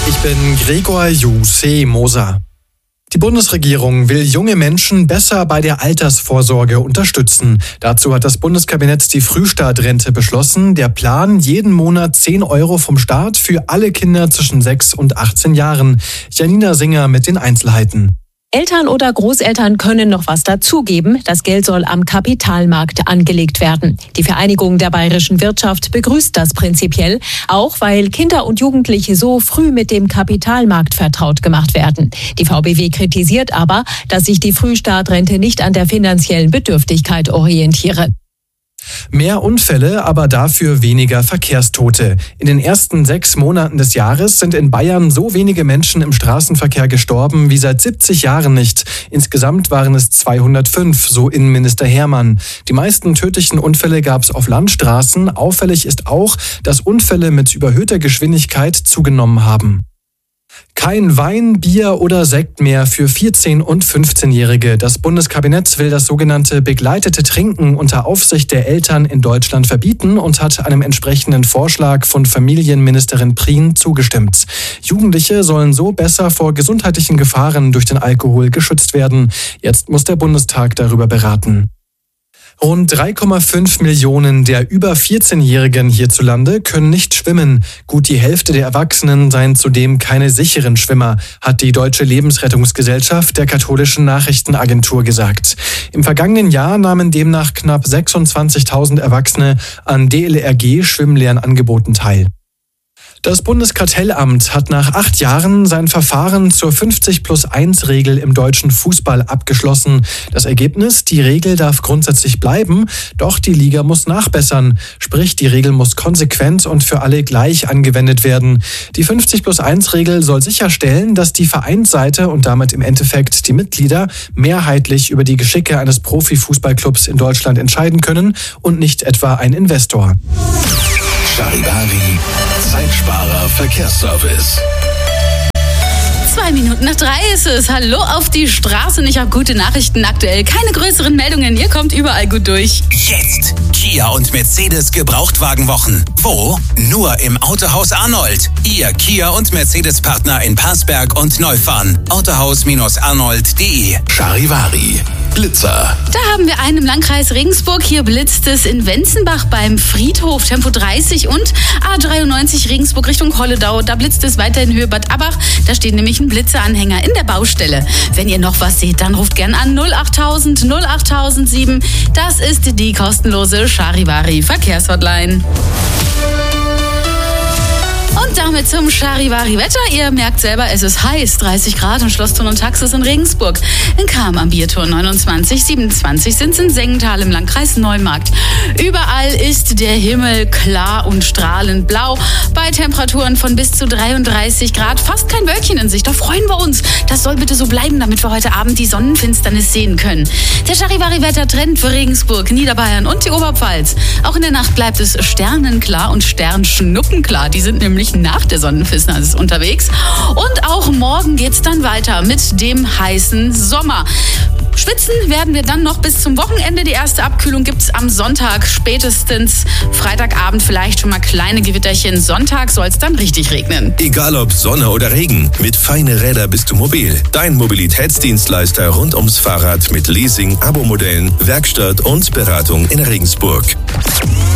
Ich bin Gregor Moser. Die Bundesregierung will junge Menschen besser bei der Altersvorsorge unterstützen. Dazu hat das Bundeskabinett die Frühstartrente beschlossen. Der Plan, jeden Monat 10 € vom Staat für alle Kinder zwischen 6 und 18 Jahren. Janina Singer mit den Einzelheiten. Eltern oder Großeltern können noch was dazugeben. Das Geld soll am Kapitalmarkt angelegt werden. Die Vereinigung der bayerischen Wirtschaft begrüßt das prinzipiell, auch weil Kinder und Jugendliche so früh mit dem Kapitalmarkt vertraut gemacht werden. Die VBW kritisiert aber, dass sich die Frühstartrente nicht an der finanziellen Bedürftigkeit orientiere. Mehr Unfälle, aber dafür weniger Verkehrstote. In den ersten 6 Monaten des Jahres sind in Bayern so wenige Menschen im Straßenverkehr gestorben wie seit 70 Jahren nicht. Insgesamt waren es 205, so Innenminister Hermann. Die meisten tödlichen Unfälle gab es auf Landstraßen. Auffällig ist auch, dass Unfälle mit überhöhter Geschwindigkeit zugenommen haben. Kein Wein, Bier oder Sekt mehr für 14- und 15-Jährige. Das Bundeskabinett will das sogenannte begleitete Trinken unter Aufsicht der Eltern in Deutschland verbieten und hat einem entsprechenden Vorschlag von Familienministerin Prien zugestimmt. Jugendliche sollen so besser vor gesundheitlichen Gefahren durch den Alkohol geschützt werden. Jetzt muss der Bundestag darüber beraten. Rund 3,5 Millionen der über 14-Jährigen hierzulande können nicht schwimmen. Gut die Hälfte der Erwachsenen seien zudem keine sicheren Schwimmer, hat die Deutsche Lebensrettungsgesellschaft der katholischen Nachrichtenagentur gesagt. Im vergangenen Jahr nahmen demnach knapp 26.000 Erwachsene an DLRG-Schwimmlernangeboten teil. Das Bundeskartellamt hat nach 8 Jahren sein Verfahren zur 50+1-Regel im deutschen Fußball abgeschlossen. Das Ergebnis, die Regel darf grundsätzlich bleiben, doch die Liga muss nachbessern. Sprich, die Regel muss konsequent und für alle gleich angewendet werden. Die 50+1-Regel soll sicherstellen, dass die Vereinsseite und damit im Endeffekt die Mitglieder mehrheitlich über die Geschicke eines Profifußballclubs in Deutschland entscheiden können und nicht etwa ein Investor. Charivari, Zeitsparer Verkehrsservice. 2 Minuten nach 3 ist es. Hallo auf die Straße. Ich habe gute Nachrichten aktuell. Keine größeren Meldungen. Ihr kommt überall gut durch. Jetzt Kia und Mercedes Gebrauchtwagenwochen. Wo? Nur im Autohaus Arnold. Ihr Kia und Mercedes Partner in Parsberg und Neufahren. Autohaus-arnold.de. Charivari. Blitzer. Da haben wir einen im Landkreis Regensburg. Hier blitzt es in Wenzenbach beim Friedhof. Tempo 30 und A93 Regensburg Richtung Holledau. Da blitzt es weiter in Höhe Bad Abbach. Da steht nämlich ein Blitzeranhänger in der Baustelle. Wenn ihr noch was seht, dann ruft gern an 08000 08007. Das ist die kostenlose Charivari Verkehrshotline. Und damit zum Charivari-Wetter. Ihr merkt selber, es ist heiß. 30 Grad im Schlossturm und Taxis in Regensburg. In Cham am Biertor 29, 27 sind es in Sengenthal im Landkreis Neumarkt. Überall ist der Himmel klar und strahlend blau. Bei Temperaturen von bis zu 33 Grad. Fast kein Wölkchen in Sicht. Da freuen wir uns. Das soll bitte so bleiben, damit wir heute Abend die Sonnenfinsternis sehen können. Der Charivari-Wetter-Trend für Regensburg, Niederbayern und die Oberpfalz. Auch in der Nacht bleibt es sternenklar und sternschnuppenklar. Die sind nämlich nach der Sonnenfinsternis unterwegs. Und auch morgen geht's dann weiter mit dem heißen Sommer. Schwitzen werden wir dann noch bis zum Wochenende. Die erste Abkühlung gibt's am Sonntag, spätestens Freitagabend vielleicht schon mal kleine Gewitterchen. Sonntag soll's dann richtig regnen. Egal ob Sonne oder Regen, mit Feine Räder bist du mobil. Dein Mobilitätsdienstleister rund ums Fahrrad mit Leasing, Abo-Modellen, Werkstatt und Beratung in Regensburg.